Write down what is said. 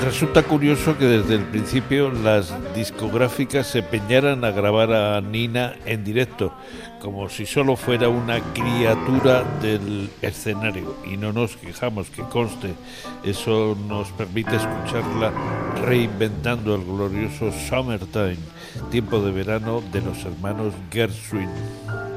Resulta curioso que desde el principio las discográficas se empeñaran a grabar a Nina en directo, como si solo fuera una criatura del escenario. Y no nos quejamos, que conste, eso nos permite escucharla reinventando el glorioso Summertime, tiempo de verano de los hermanos Gershwin.